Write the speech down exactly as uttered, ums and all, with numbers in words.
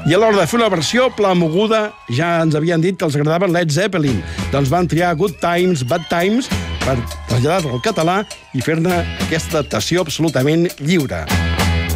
I a l'hora de fer una versió plamoguda, ja ens havien dit que els agradava Led Zeppelin. Doncs van triar Good Times, Bad Times per traslladar-lo al català i fer-ne aquesta adaptació absolutament lliure.